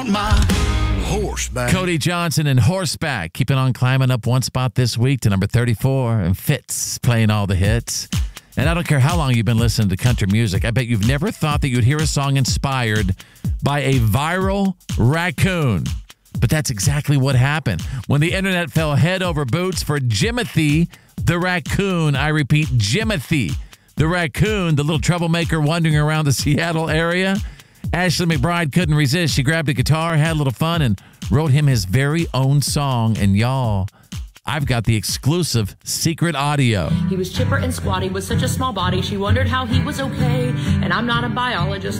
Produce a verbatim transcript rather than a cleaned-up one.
My horseback. Cody Johnson and Horseback keeping on climbing up one spot this week to number thirty-four, and Fitz playing all the hits. And I don't care how long you've been listening to country music, I bet you've never thought that you'd hear a song inspired by a viral raccoon. But that's exactly what happened when the internet fell head over boots for Jimothy the raccoon. I repeat, Jimothy the raccoon, the little troublemaker wandering around the Seattle area. Ashley McBride couldn't resist. She grabbed a guitar, had a little fun, and wrote him his very own song. And y'all, I've got the exclusive secret audio. He was chipper and squatty with such a small body. She wondered how he was okay. And I'm not a biologist.